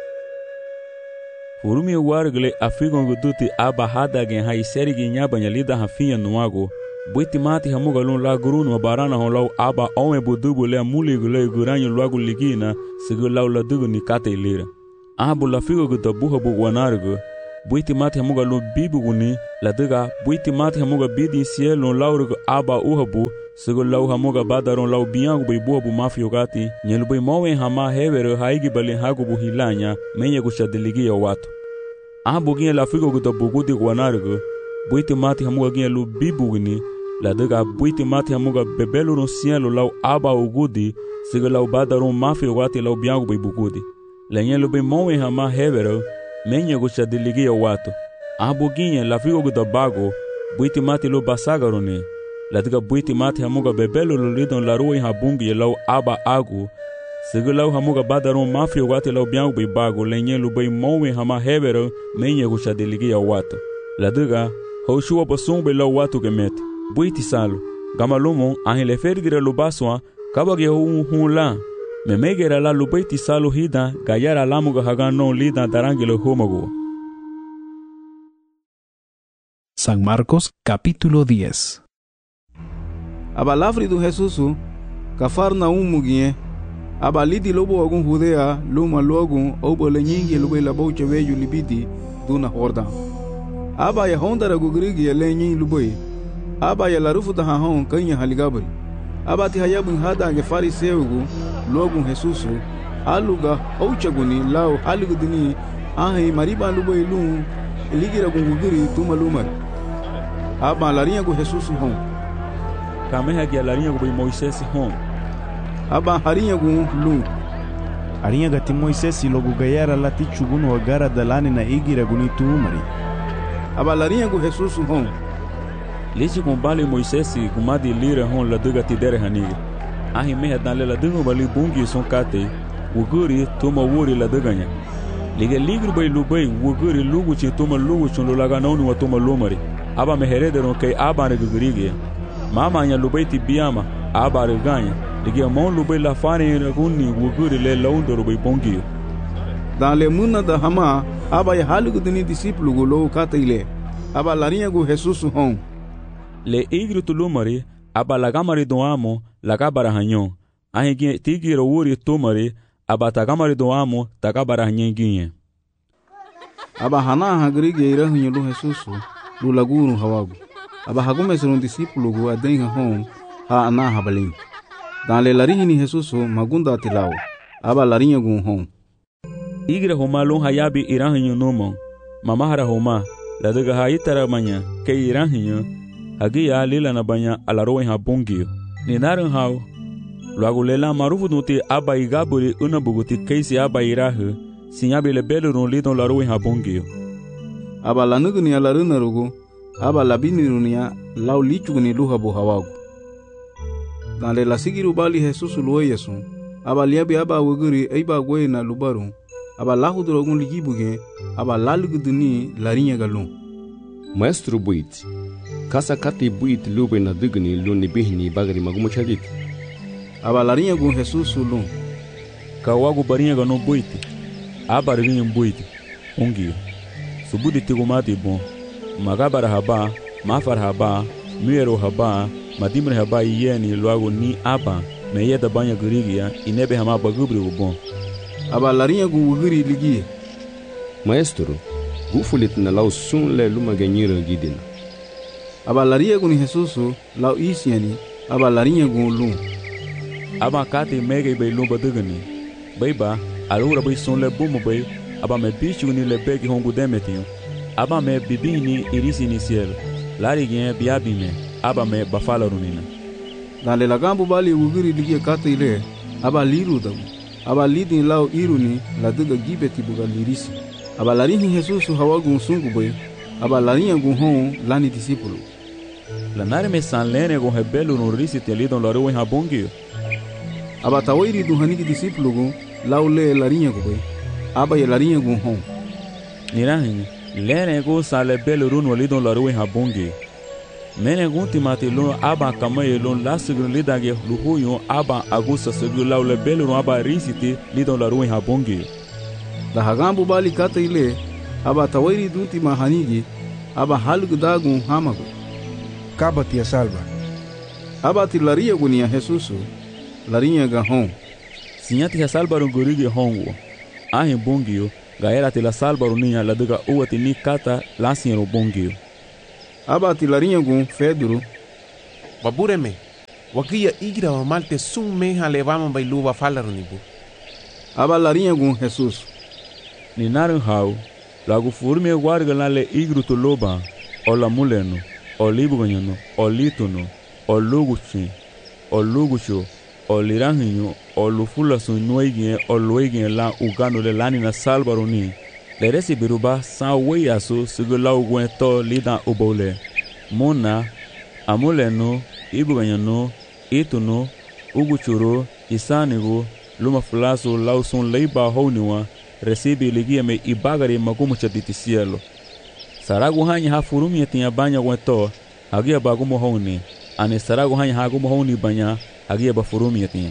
furume wargle afigon guduti aba hadagen hay serigi nyabanya lida hafiya nuago buiti mati hamugalun la gurun wa barana hon law aba ome budubu le muligule guranyo lagu ligina sigulaw la dugu ni kate lira Ahabu la figo gu da buha bu wanargu, buiti mati hamuga lu bibu guni, la diga buiti mati hamuga bidi sielu laurgu aba uhabu, sigo lau hamuga badaron lau biangu bai buha bu mafiogati, nyelu bai mawe hama hevere haigi bali hagu bu hilanya, menye gushadiligi ya watu. Ahabu gine la figo gu da bugudi wanargu, buiti mati hamuga gine lu bibu guni, la diga buiti mati hamuga bebelu no sielu lau aba ugudi, sigo lau badaron mafiogati lau biangu bai bugudi. La nyelu bai mawe hama hevere, menye gushadiligi ya watu. Ahabu gine la figo gu da bago, buiti mati lu basagarone, la diga buiti mati hamuga bebelu lu lidon la ruwa habungi lau aba agu, sigo lau hamuga badaron mafiogati lau biangu bai bago, la nyelu bai mawe hama hevere, menye gushadiligi ya watu. La diga, haushua basung bai lau watu gemeti. Buiti salu, gamalumo ahile fergire lu baswa, kabage hun la, memegera la lu buiti salu hida, gayara lamuga hagano lida darangilo homago. San Marcos capítulo 10. Abalafri du Jesusu, Cafarnaum mugie, abalidi lobo agun Judea, luma logun, obole nyingi lube la boche veju libidi, duna horda. Aba ya hondara gugrigi ya lenyi luboi, aba ya larufu da hahon kanya haligabri. Aba ti hayabun hada ge fariseugu, logun Jesusu, aluga ouchaguni lao halugudini, ahi mariba luboi lun, eligira gungugiri tumalumari. Aba larinha gu Jesusu hon. Kameha ge larinha gu Moisés hon. Aba harinha gu lun. Harinha gati Moisés logo gayara lati chugunu agara dalani na igira guni tuumari. Aba larinha gu Jesusu hon. Lisi com bali Moisés gumadi lira hon la duga tidere hanigi. Ahi meha dan la dungo bali bungi son kate. Wuguri toma wuri la duganya. Liga ligru bai lubai wuguri lugu chi toma lugu chun lulaga nauni wa toma lumari. Aba meherederon kay aba ne gugurigi. Mama nya lubai ti biama aba reganya. Liga mon lubai la fane raguni wuguri le laundo lubai bongi. Dan le muna da hama aba ya halugu dini disiplu gu lo kate ile. Aba larinha gu Jesusu hon. Le igru tulumari aba lagamari do amo lagabara hanyon. Ahi tigiro wuri tumari aba tagamari do amo tagabara hanyenginye. Aba hana hagrigi ira hunyulu Jesusu lu lagunu hawagu. Aba hagume serun disipulu gu adenha hon ha ana habalin. Dan le larihini Jesusu magunda tilawo. Aba larinha gu hon. Igre homa lon hayabi irahinyo nomon. Mamahara homa la daga haitara manya ke irahinyo hagia lila na banya alaroen habungio. Ninarin hao luago lela marufu nuti aba igaburi una buguti keisi aba irahu sinyabi le belu ron lidon laroen habungio. Aba lanuguni alaruna rugu aba labini runia lau lichuguni luhabu hawagu. Dan le la sigiru bali Jesusu luwe yesu aba liabi aba wuguri eiba gwe na lubaru aba lahudrogun ligibuge aba laluguduni larinha galun. Maestro buit, kasa kati buit lube na dugni luni bihni bagari magumo chadit. Aba larinha gun Jesusu lun. Kawagu barinha gano buit, aba rinha buit, ungio. Subudi tigumati bon, magabara haba, mafar haba, muero haba, madimre haba yeni luago ni aba, meyeda banya gurigia, inebe hama bagubri bon. Aba larinha gun wuguri ligie. Maestro, gufulit na lau sun le luma ganyiro gidina. Aba larinha gun Jesusu lau isiani, aba larinha gun lun. Aba kati mege bay lumba dugani. Bayba, alura bay sun le bumo bay, aba me bichu ni le begi hongu demetio. Aba me bibini irisi inicial. Lari gen biabi me, aba me bafala runina. Dan le lagambu bali wuguri ligie kata ile, aba liru dagu. Aba lidin lau iruni la duga gibeti buga lirisi. Aba larinhi Jesusu hawagun sungu bay, aba larinha gun hon lani disipulu. La nare me san lene gon hebelu no risi te lidon la ruwen habongio. Aba tawairi du haniki disipulu gun lau le larinha gu bay, aba ye larinha gun hon. Nirahin, lene gon san le belu run lidon la ruwen habongio. Mene gun timati lun aba kamaye lun lasigun lidage luhuyon aba agusa segu lau le belu run aba risi te lidon la ruwen habongio. Da hagambu bali kata ile aba tawairi duti mahanigi aba halug dagun hamagu. Kabati ya salva. Aba ti laria gunia Jesusu larinha ga hon. Sinyati ya salva rungurigi hongo. Ahin bungio Gaera te la salvaru niña la dega uati ni kata lansiero bongio. Aba ti larinha gun Pedro. Babureme. Wakia igra wa malte sum meha levama bailuva falarnibu. Aba larinha gun Jesus. Ni narin hau, lagu furme warga lale igru to loba, o la muleno, o libuganyano, o lituno, o luguchi, o lugucho, o liranhinho, o lufula sun nuegie, o luegie la ugano le lani na salvaroni. Le resi biruba sa weyasu sigula ugwen to lida ubole. Mona, amuleno, ibuganyano, ituno, uguchuro, isanigo, luma fulaso lausun leiba honiwa, recibe ligia me ibagari magumu chaditi cielo. Saragu hanya ha furumi tinha banya wento, agia bagumu honi. Ane saragu hanya ha gumu honi banya, agia ba furumi tinha.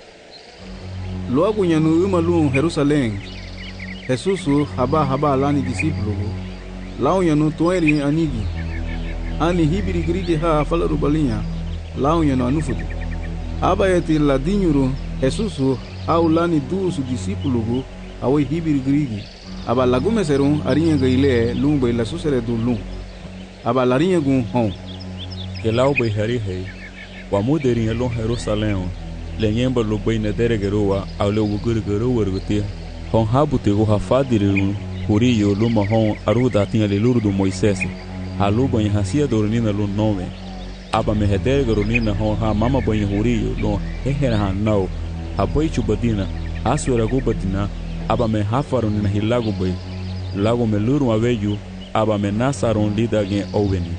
Logo nyanu umalu Jerusalém. Jesusu haba lani discípulo. Lao nyanu toeri anigi. Ani hibiri grige ha falaru balinha. Lao nyanu anufuti. Aba eti ladinyuru Jesusu au lani dusu discípulo awe hibiri grigi. Aba lagume serun arinha gaile lumba ila susere du lum. Aba larinha gun hon. Que lao bai hari hei. Wa muderinha lon Jerusalém. Lenyemba lubai na deregeroa au le wugurigero wargutia. Hon habute go hafadiriru huriyo luma hon aruda tinha le luru do Moisés. Haluba em hacia dornina lu nome. Aba me hedergero nina hon ha mama banha huriyo lon hehera hanau. Habai chubadina asura gubadina. Aba me hafaron nina hilago bai. Lago me luru aveju. Aba me nasaron lida gen oveni.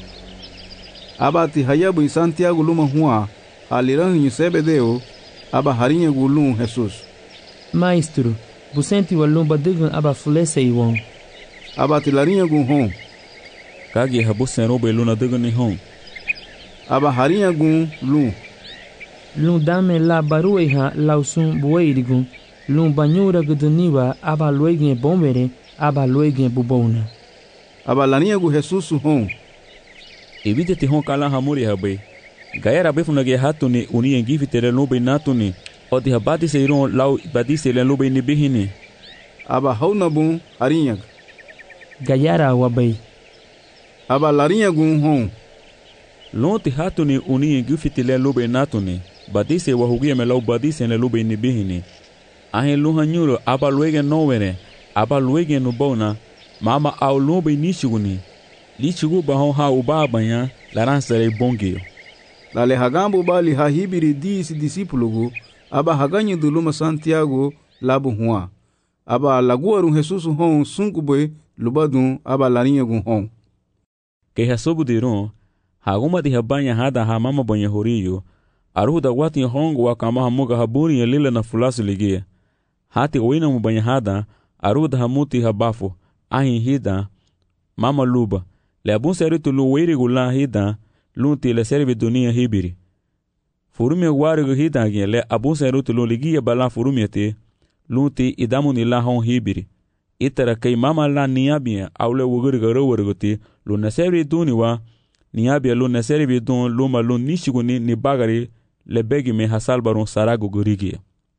Aba ti hayabu em Santiago luma hua. Aliran em Sebedeu. Aba harinha gulum Jesus. Maestro, busenti walumba digan aba fulese iwon. Aba ti larinha gun hon. Kagi habusen robe luna digan ni hon. Aba harinha gun lum. Lum dame la barueha lausun bueirigun. Lum banyura guduniwa aba luegin bombere aba luegin bubona. Aba larinha gun Jesus hon. Evite te hon kala hamuri habe. Gaera befunage hatuni uni engifitere lube natuni. Odi habati seiron lau badise le lube ni bihini. Aba hauna bun harinha. Gayara wabai. Aba larinha gun hon. Lonti hatuni uni engifitere lube natuni. Badise wahugia me lau badise le lube ni bihini. Ahen luhanyuro aba luege novere. Aba luege nubona. Mama au lube nishiguni. Lichigu bahon ha ubabanya laransere bongio. Lale hagambo bali hahibiri disi discípulo aba haganyi duluma Santiago labu hua. Aba laguaru Jesus hon sunkubwe lubadun aba larinha gun hon. Que hasobu diron, haguma di habanya hada hamama banya horiyo, aruda wati hongo wakama hamuga haburi ya lila na fulasu ligia. Hati oina mubanya hada, aruda hamuti habafu, ahin hida, mama luba, le abun seritu luwiri gula hida, lunti le servi dunia hibiri. Furumia warigu hidagin le abun serutu lu ligia bala furumia te, lunti idamuni la hon hibiri. Itara kay mama la niabia au le wuguriga rawariguti, lu naseri duniwa, niabia lu naseri dun luma lu nishiguni ni bagari le begi me hasalbarun saragu gurigia.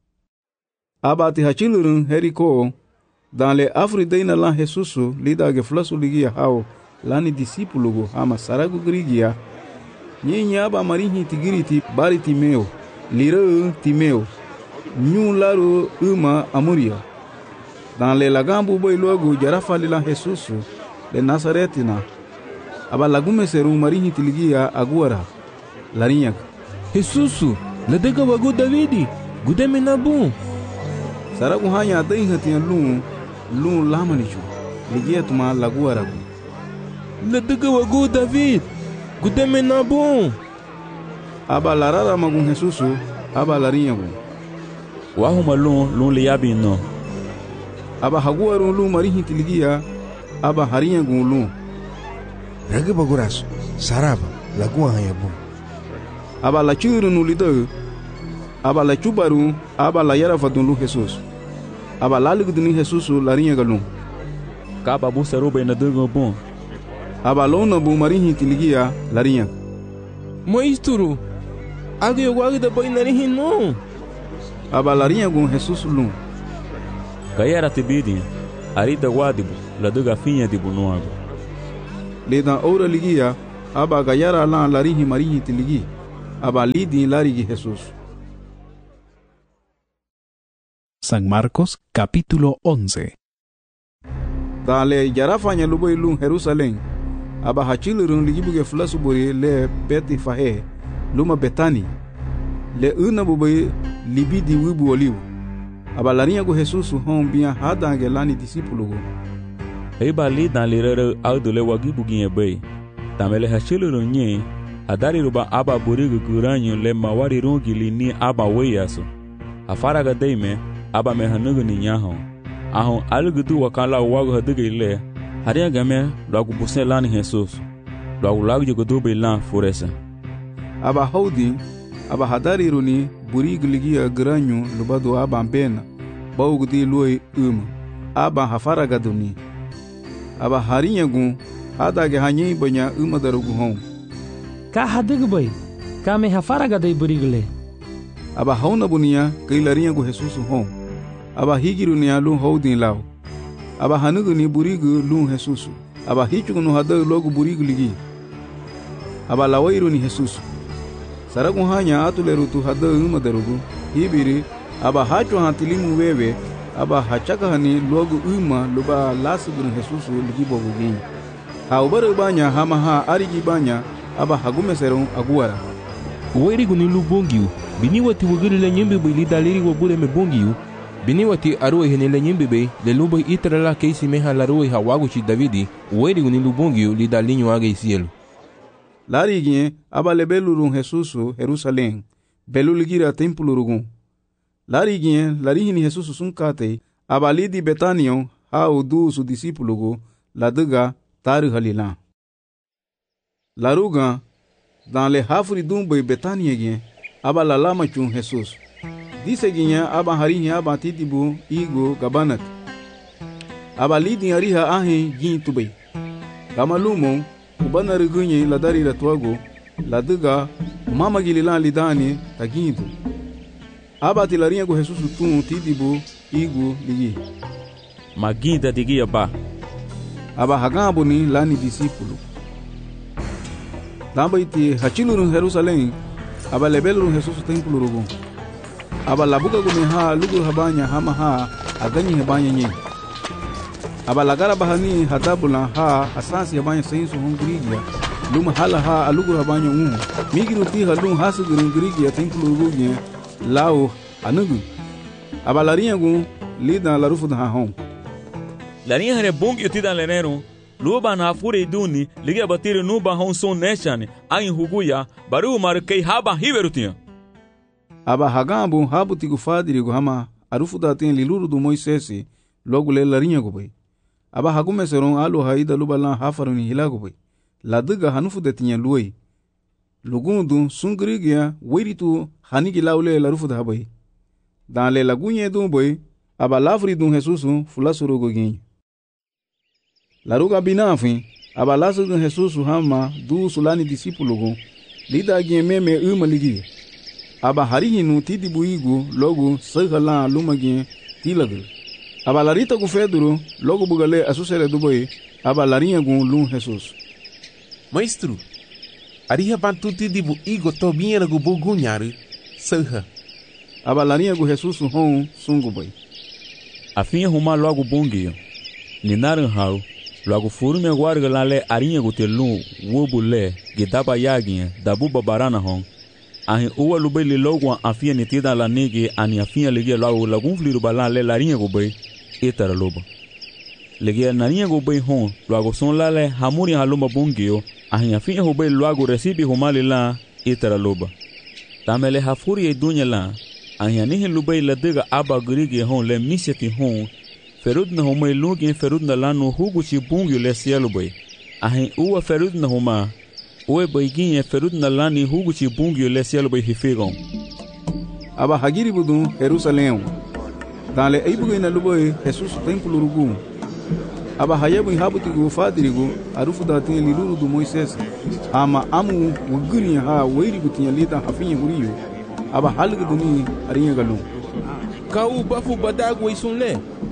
Abati hachilurun heriko, dan le afrideina la Jesusu lidage flasu ligia hao, lani discípulo ama saragu gurigia, Nyinya aba marihi tigiriti bari Timeu, lira Timeu, nyu laro uma amuria. Dan le lagambu boy logo jarafa lila Jesusu, le Nazaretina. Aba lagume seru marihi tiligia aguara, larinyak. Jesusu, la dega wago Davidi, gudeme nabu. Saragu hanya adai hatian lun lamanichu, ligia tuma laguara. La dega wago David. Gudeme na bom. Aba larara magun Jesusu, aba larinha gun. Wahuma lun liabi no. Aba haguaru lun marihi tiligia, aba harinha gun lun. Raga baguraço, sarava, lagoa hanya bom. Aba la churu no lidau, aba la chubaru, aba la yara fadun lu Jesus. Aba lalig duni Jesusu larinha galun. Kaba busaru bem na dungo bom. Aba lona bu marihi tiligia larinha. Maestro, agi eu guardo da boi narihin no. Aba larinha gun Jesus lun. Gayara tibidi, arida wadibu la duga finha dibu nuago. Lidan ora ligia aba gayara lan larihi marihi tiligi aba lidi larigi Jesús. San Marcos capítulo 11. Dale yarafanya lubo ilun Jerusalén aba hachilurun ligibuge flasuburi le beti fahe luma betani le una bubai libidi wibu oliu aba larinha go Jesús hon bia hadange lani discípulo go. Eba li dan lirere audule wagibuginye bay tamele hachilurun nye adari ruba aba burigu guranyo le mawari rungili ni aba weyaso afaraga deime aba mehanugu ni nyaho ahon alugudu wakala wago haduge ile haria game lagu busen lani Jesús lagu jugudu be lan furesa aba hodi aba hadari runi burigu ligia guranyo lubado aba mbena baugudi luoi aba hafaraga duni aba harinha gun hadage hanyi banya darugu hon ka hadugu bay ka me hafaraga dai burigule aba hauna bunia kai larinha go Jesús hon aba higiru ni alu houdin lao aba hanugu ni burigu lu Jesús aba hichugu no hadaru logo burigu ligi aba lawairu ni Jesús saragu hanya atuleru tu hadaru darugu hibiri aba hachu hantilimu wewe aba hachaka hani logo luba lasugun Jesús ligi bogugi ha ubaru banya hama ha arigi banya aba hagume serum aguara wairigu ni lubongiu bini wati wugiri le nyembe be lidaliri wobule me bongiu bini wati aroi hene le nyembe be le lubo itrala keisi meha laroi hawagu chi Davidi wairigu ni lubongiu lidalinho age cielo larigi aba lebelurun Jesús Jerusalém beluligira templo rugun larigi larihini Jesús sunkate aba lidi Betanion ha udu su discípulo go laduga taru halila laruga dans le hafri dumbe Betania gen aba la lama chun Jesús dise ginya aba harinya aba titibu igo gabanat aba lidi ariha ahe gin tubei kamalumo ubana rugunye ladari ratwago laduga mama gilila lidani tagindu aba tilarinha go Jesús tun titibu igo ligi maginda digia ba aba hagambo ni lani discípulo damba iti hachilurun Jerusalém aba lebelurun Jesús templo rugun aba labuga gumeha lugur habanya hama ha aganyi habanya nye aba lagara bahani hadabula ha asansi habanya sensu hungrigia luma hala ha alugur habanya migiru ti halun hasugurun grigia templo rugun lao anugu aba larinha gun lida larufu da hon larinha hare bongi ti dan lenero luba na fure duni liga batire nuba hon son neshane ain huguya baru markei haba hiberutinha aba hagambu habu tigu fadiri go hama arufu da tin liluru do Moisés logo le larinha go bay aba hagume seron alu haida lubala hafaruni hilago bay laduga hanufu de tinha luoi lugundu sungrigia wiritu hanigi laule larufu da bay dans le lagunye do boy aba lafri do Jesús fulasuru go gin laruga binafin aba lasu do Jesús hama du sulani discípulo go lida gin meme ligi aba harihinu tidibu igu logo sagala lumagin tilagu aba larita go Pedro logo bugale asusere do boy aba larinha go lum Jesús maestro ariha bantu tidibu igo to binha go bugunharu saha aba larinha go Jesús hon sungu boy afinha huma logo bongio ninaran hau logo furu me guarga lale arinha go telun wobule gidaba yaginha dabu babarana hon ahin uwa lubeli logo afia nitida la nege ani afia ligia logo lagun fliru bala le larinha go bay etara loba ligia narinha go bay hon logo son lale hamuri haluma bongio ahin afia go bay logo recibe humale la etara loba tamele hafuri e dunya la ahin lubei ladega aba grige hon le miseti hon ferud na homa lugi ferud na lano hugu chi bungio le cielo bay ahin uwa ferud na homa oe baiguinha ferud na lani hugu chi bungio le cielo bay hifegon aba hagiri budun Jerusalém dale aibugo na luboy Jesús templo rugu aba hayabu habuti go fadirigo arufu da tin liluru do Moisés ama amu wuguri ha wairigo tin lita hafinha guriyo aba halgu duni arinha galu kau bafu badago isunle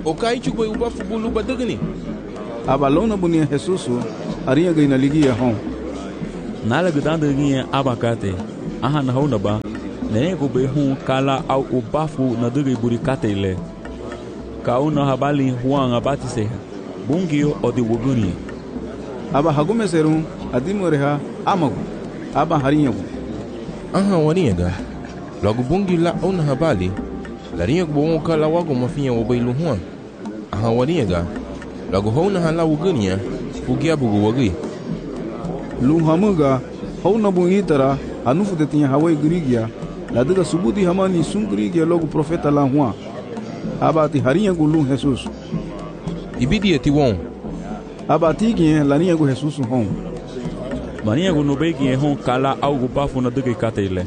Okai chukwe uba fubulu badagani. Aba lona bunia Jesusu arinha gaina ligia hon. Nala gudanda ginha abakate. Aha na hona ba. Ne ko be hu kala au ubafu na dugi burikate ile. Kauna habali huanga batise. Bungio odi wuguni. Aba hagume serum adimoreha amagu. Aba harinha. Aha waniga. Logo bungi la ona habali. Larinha kubongo kala wago mafinya wabailu huang. Aha waniga. Lago hona hala wugania. Fugia bugu wagi. Luhamuga hona bungitara anufu detinha hawai grigia. Ladaga subudi hamani sungrigia logo profeta la huang. Abati harinha gulun Jesus. Ibidi etiwon. Abati gien larinha gu Jesus hon. Marinha gu no begi hon kala au gu bafu na dugi kateile.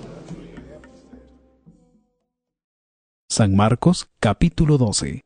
San Marcos capítulo 12.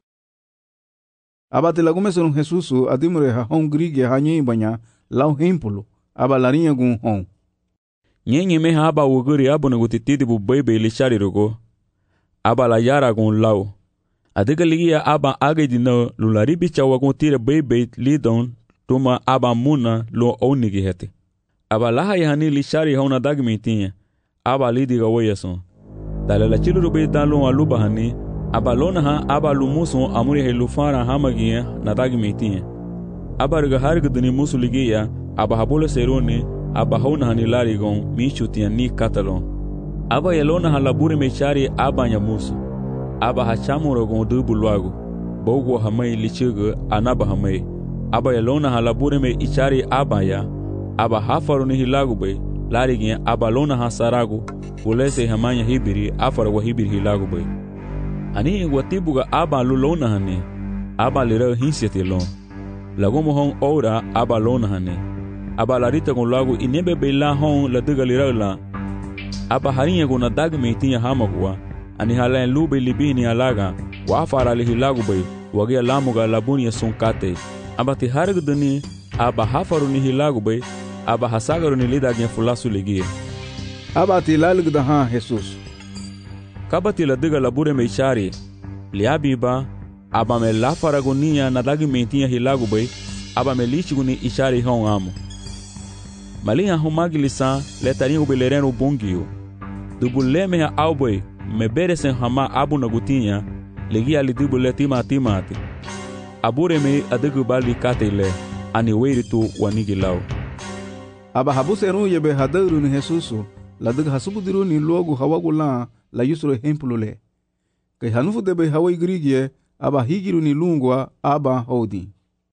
Abate lagume son Jesus adimure ha hon grigia hanyi banya lau hempulo. Aba larinha gu hon. Nyenye me haba wuguri abu na gutitidi bu bebe ilishari rogo. Aba la yara gun lau. Adiga ligia aba age dino lulari bicha wagun tire bebe lidon tuma aba muna lo onigi hete. Aba laha yahani lishari hauna dagmitinha. Aba lidiga woyason. Dale la chiluru be dalon aluba hani. Aba lona ha aba lumuson amuri he lufara hamagia na dagmitinha. Aba riga harga dini musu ligia. Aba habole seroni. Aba hauna hani larigon michutia ni katalon. Aba yelona halaburi mechari aba nyamusu. Aba hachamuro gon dubulwago. Bogo hamai lichiga anaba hamai. Aba yelona halaburi me ichari aba ya. Aba hafaru ni hilagu bay. Larigin aba lona hasarago. Ulese hamanya hibiri afara wa hibiri hilagu bay. Ani watibuga aba lulona hane. Aba lira hinsete lon. Lagomo hon ora aba lona hane. Aba larita gon lago inebe bela hon la diga lira la. Aba harinha gon na dagmeitinha hamagua. Ani halain lube libini alaga. Wa afara lihilagu bay. Wagia lamuga labunia sonkate. Aba ti hargdani. Aba hafaru ni hilagu bay. Aba hasagaru ni lida gen fulasu ligia. Aba ti laligda ha Jesus. Kabati la diga labure me ishari. Liabiba. Aba me lafaragonia na dagmeitinha hilagu bay. Aba me lichiguni ishari hon amo. Malinha humagi lisan letarinho belereno bungio. Dubule me auboy me beresen hama abu nagutinha ligia lidibule timati. Abure me adigu bali katele ani weiritu wanigilau. Aba habuseru yebe hadaru ni Jesusu la diga hasubudiru ni logo hawagula la yusro hempulule. Kai hanufu debe hawai grigie aba higiru ni lungwa aba hodi.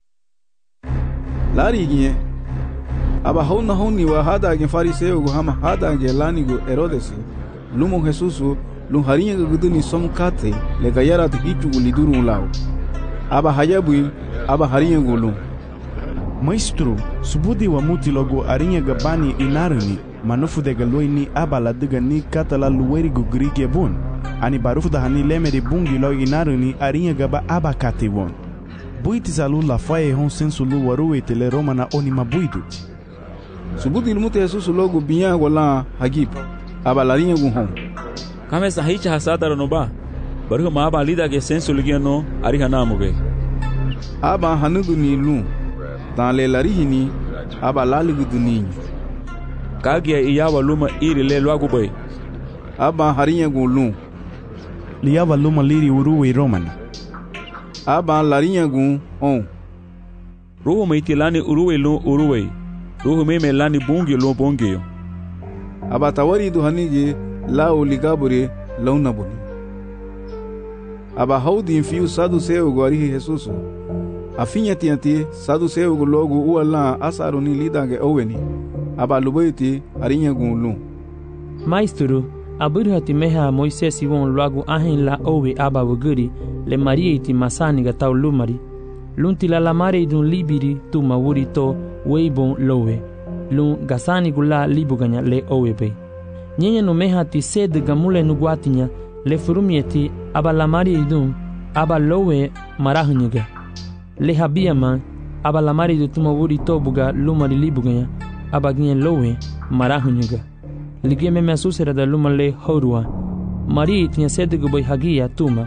Lari gie aba hona honi wa hada gen fariseo go hama hada gen lanigo Herodesi lumo Jesusu lun harinha guduni somkate le gayara te hichu liduru lao. Aba hayabui aba harinha gulu. Maestro, subudi wa muti logo arinha gabani inarani manufu de galoini aba la diga ni katala luweri go grige bon. Ani barufu da hani leme de bungi lo inarani arinha gaba aba kate bon. Buiti salu la faye hon sensu lu waruwe tele romana oni mabuidu. Subudi ilmute Jesusu logo binya wala hagip. Aba larinha gun hon. Kame sahicha hasada no ba. Baru ma aba lida ke sensu ligia no ariha namuge. Aba hanugu ni lu. Tan le larihini aba laligu duninho. Kagia iyawa luma iri le loagu bay. Aba harinha gun lu. Liava luma liri uruwe romana. Aba larinha gun hon. Ruhu meitilani uruwe lu uruwe. Ruhu meme lani bungi lu bungi. Aba tawari du hanige lao ligabure launabuni. Aba haudi infiu saduceu gorihi Jesusu. Afinha tianti saduceu go logo uala asaruni lidange oweni. Aba lubaiti harinha gun lu. Maestro, aburhati meha Moisés won logo ahin la owe aba wuguri le marieti masani ga tau lumari. Lunti la lamare dun libiri tu mawuri to weibon lowe. Lun gasani gula libuganya le owe be. Nyenye no meha ti sed gamule no guatinya le furumieti aba lamari dun aba lowe marahunyiga. Le habia man aba lamari du tuma wuri to buga lumari libuganya aba gnyen lowe marahunyiga. Ligie me mesusera da lumale horua. Mari tinha sed go boy hagia tuma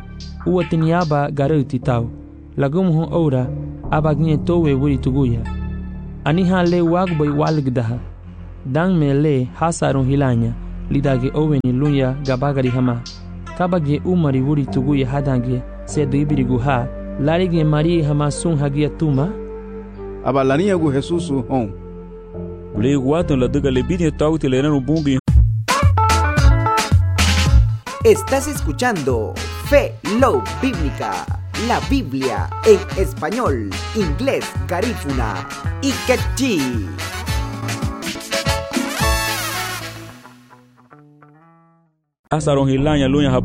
uatini aba garauti tau. Lagum hon ora aba gne towe wuri tuguya. Ani ha le wagbay walgdaha. Dang me le hasarun hilanya. Lidage oweni lunya gabagari hama. Kabage umari wuri tuguya hadange sedu ibirigu ha. Larige mari hama sun hagia tuma. Aba lania gu Jesusu hon. Le guaton la daga le bini tau te le ranu bungi. Estás escuchando Fe Love Bíblica, la Biblia en español, inglés, garífuna y quechí. Asaron hilanya lunya